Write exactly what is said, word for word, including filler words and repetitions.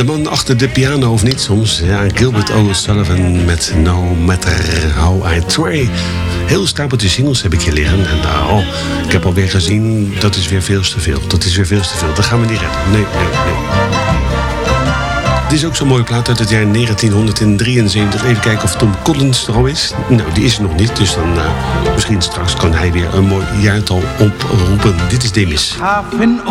de man achter de piano, of niet soms? Ja, Gilbert O'Sullivan met No Matter How I Try. Heel stapeltje singles heb ik hier liggen. En nou, ik heb alweer gezien, dat is weer veel te veel. Dat is weer veel te veel. Dat gaan we niet redden. Nee, nee, nee. Dit is ook zo'n mooie plaat uit het jaar negentien drieënzeventig. Even kijken of Tom Collins er al is. Nou, die is er nog niet. Dus dan uh, misschien straks kan hij weer een mooi jaartal oproepen. Dit is Demis. I've been